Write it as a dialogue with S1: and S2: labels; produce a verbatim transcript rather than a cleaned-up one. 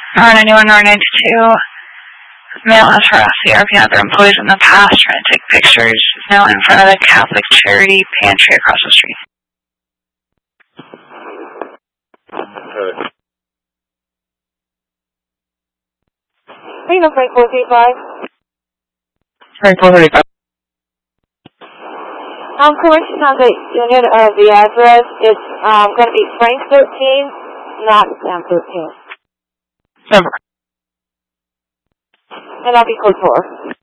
S1: R ninety-one, R ninety-two. Male has harassed C R P and other employees in the past, trying to take pictures. Is now in front of the Catholic Charity Pantry across the street.
S2: Okay.
S3: Freedom Frank four thirty-five.
S2: Frank four thirty-five.
S3: Um, correction on the unit of the address. It's um, going to be Frank thirteen, not Sam thirteen.
S2: Number.
S3: And I'll be code four.